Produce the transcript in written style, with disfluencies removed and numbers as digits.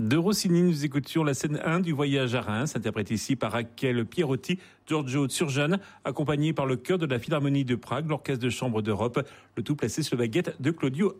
De Rossini, nous écoutions la scène 1 du Voyage à Reims, interprétée ici par Raquel Pierotti, Giorgio Tsurjan, accompagné par le chœur de la Philharmonie de Prague, l'Orchestre de chambre d'Europe, le tout placé sous la baguette de Claudio